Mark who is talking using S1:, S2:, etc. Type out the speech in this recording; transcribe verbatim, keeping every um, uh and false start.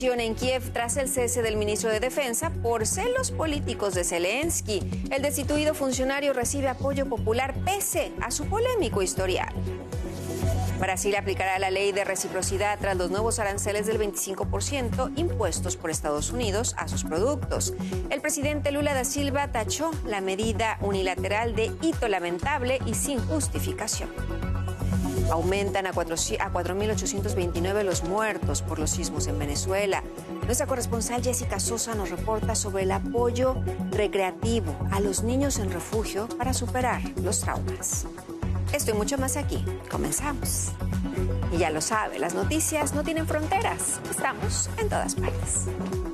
S1: En Kiev tras el cese del ministro de Defensa por celos políticos de Zelensky. El destituido funcionario recibe apoyo popular pese a su polémico historial. Brasil aplicará la ley de reciprocidad tras los nuevos aranceles del veinticinco por ciento impuestos por Estados Unidos a sus productos. El presidente Lula da Silva tachó la medida unilateral de hito lamentable y sin justificación. Aumentan a cuatro mil ochocientos veintinueve los muertos por los sismos en Venezuela. Nuestra corresponsal Jessica Sosa nos reporta sobre el apoyo recreativo a los niños en refugio para superar los traumas. Esto y mucho más aquí. Comenzamos. Y ya lo sabe, las noticias no tienen fronteras. Estamos en todas partes.